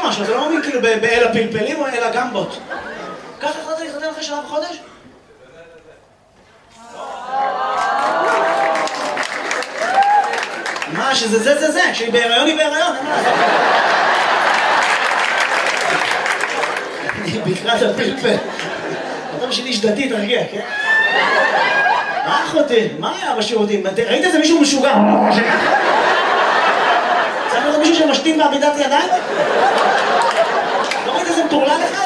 משהו, אתה לא מאמין כאילו באל הפלפלים או אל הגמבות. ככה החלטת להתחתן אחרי שנה וחודש? מה, שזה זה, כשהיא בהיריון היא בהיריון, אין מה לעשות. אני בקרת הפלפל. אתה בשביל איש דתי, תרגיע, כן? מה אחותי? מה היה בשירותים? ראית איזה מישהו משוגע? צריך לראות מישהו שמשתין בעמידת ידיים? לא ראית איזה מטורלל אחד?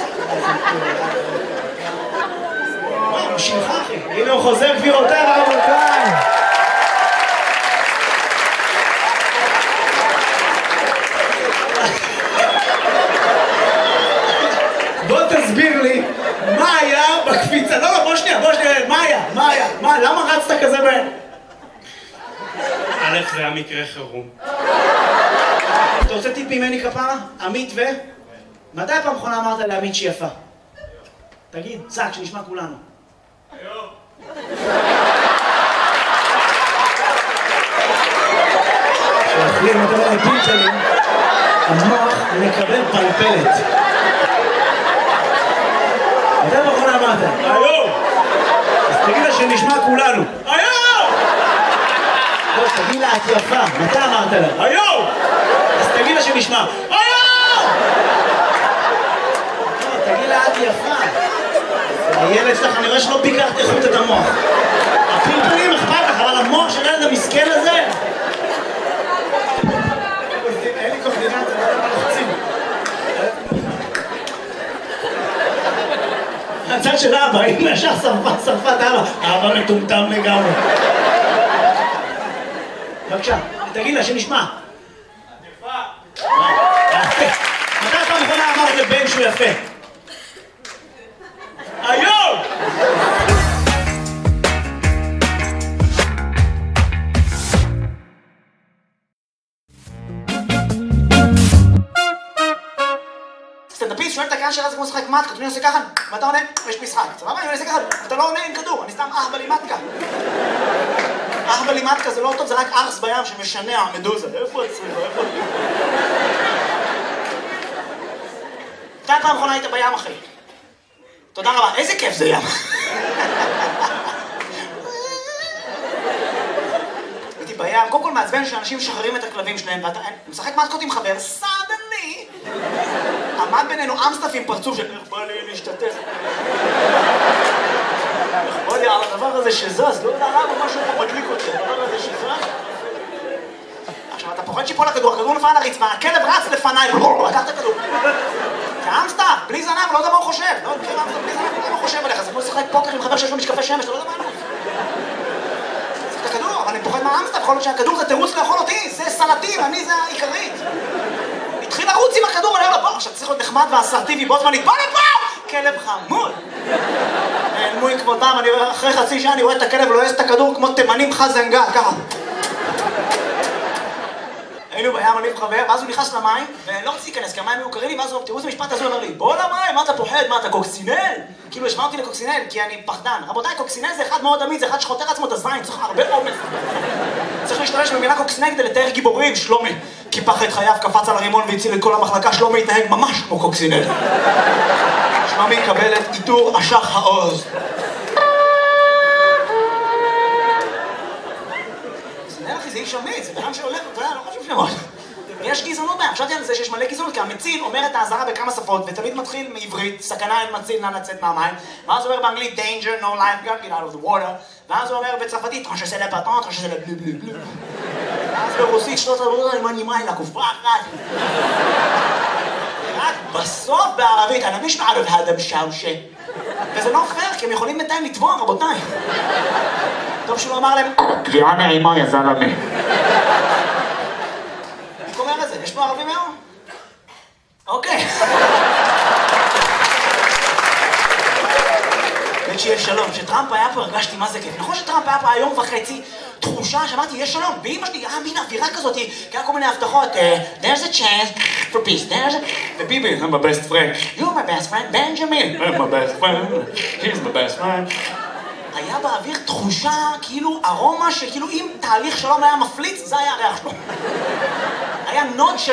וואי, הוא שלך אחי. הנה הוא חוזר גבירותיי ורבותיי. בוא תסביר לי מה היה בקפיצה. לא, בוא שנייה, מה היה? למה רצת כזה בהם? א', זה היה מקרה חירום. אתה רוצה טיפ ממני כפרה? עמית ו? מתי הפעם האחרונה אמרת לעמית שהיא יפה? תגיד, צק, שנשמע כולנו. היום. כשאוכלים את הפלפלים, המוח מקבל פלפלת. מתי הפעם האחרונה אמרת? היום! אז תגיד לה שנשמע כולנו. היום! לא, תגיד לה, את יפה. מתי אמרת לה? היום! אז תגיד לה שנשמע. היום! תגיד לה, את יפה. הילד שלך, אני רואה שלא ביקרת איכות את המוח. הפלפלים אכפת לך, אבל המוח של הילד המסכן הזה... אין לי קורדינציה, לא יודע מה לחצים. הצד של אבא, אם ישר שרפת אבא מטומטם לגמרי. בבקשה, תגיד לה שנשמע. יפה. יפה. מתי פעם אחרונה אמרת לבן שהוא יפה? היום! סטנדאפיסט שואל את הקהל שלה זה כמו לשחק מתקה, אני עושה ככה, ואתה עונה, יש משחק. סבבה? אני עושה ככה, אתה לא עונה עם כדור, אני סתם אהבלי מתקה. אהבלי מתקה זה לא טוב, זה רק ארס בים שמשנע מדוזה. איפה הצריך? איפה? מתי פעם אחרונה היית בים, אחי? תודה רבה, איזה כיף זה ים. הייתי בים, קודם כל מעצבן שאנשים משחררים את הכלבים שלהם, ואתה משחק מתקות עם חבר, סדני! עמד בינינו אמסטף עם פרצוף של איך בא לי להשתתף. איך בא לי על הדבר הזה שזז, לא יודע למה משהו פה מדליק אותי, הדבר הזה שזז. עכשיו, אתה פוחד שיפול הכדור, הכדור נפל על הרצפה, הכלב רץ לפניי, לקח את הכדור. זה אמסטף, בלי זנב, לא יודע מה הוא חושב. לא יודע אמסטף, בלי זנב, לא יודע מה הוא חושב עליך. זה כמו לשחק פוקר עם חבר שיש לו משקפי שמש, אתה לא יודע מה הוא. זה את הכדור, אבל אני פוחד מהאמסטף, יכול להיות שהכדור זה תירוץ לאכול אותי, זה סלטי, ואני זה העיקרית. התחיל לרוץ עם הכדור, אני אומר לו, בוא, עכשיו צריך להיות נחמד ואסרטיבי, בו זמנית, בוא לפה! כלב חמוד! נעלמו עם כבודם, אחרי חצי שעה אני רואה את הכלב ולועס את הכדור כמו תימנים חזנגל, ככה. היינו בים, אני וחבר, ואז הוא נכנס למים, ולא רציתי להיכנס, כי המים היו קרים לי, ואז הוא, תראו איזה משפט הזה, הוא אומר לי, בוא למים, מה אתה פוחד? מה, אתה קוקסינל? כאילו, השמע אותי לקוקסינל, כי אני פחדן. רבותיי, קוקסינל זה אחד מאוד אמיץ, זה אחד שחותר עצמו את הזין, צריך הרבה אומץ. צריך להשתמש במילה קוקסינל כדי לתאר גיבורים, שלומי. קיפח את חייו, קפץ על הרימון והציל את כל המחלקה, שלומי התנהג ממש כמו קוקסינל. שלומי יקבל את עיטור אשח העוז. קוקסינל, אחי, זה איש אמיץ, זה בן שהולך, אתה יודע, לא חושב שמות. יש גזענות בהם, חשבתי על זה שיש מלא גזענות, כי המציל אומר את האזהרה בכמה שפות, ותמיד מתחיל מעברית, סכנה אין מציל, נא לצאת מהמים, ואז הוא אומר באנגלית, danger, no life, get out of the water, ואז הוא אומר בצרפתית, טרנש עשה לפטן, טרנש עשה לבלו בלו בלו. ואז ברוסית, שנות עבודה, עם הנימיים, לקופה אחת. רק בסוף בערבית, אני משמע עליו האדם שושה. וזה לא פייר, כי הם יכולים בינתיים לתבוע, רבותיי. טוב שהוא אמר להם, קריאה נעימה, יא זלמה. איך אומר את זה? יש פה ערבים היום? אוקיי. באמת שיהיה שלום. כשטראמפ היה פה הרגשתי מה זה כיף. נכון שטראמפ היה פה היום וחצי תחושה שאמרתי, יש שלום. באמא שלי, מין אווירה כזאת, כי היה כל מיני הבטחות. There's a chance for peace. וביבי, I'm my best friend. You're my best friend, בנג'מין. I'm my best friend. He's my best friend. היה באוויר תחושה, כאילו ארומה, שכאילו אם תהליך שלום היה מפליץ, זה היה הריח שלו. היה נוד של...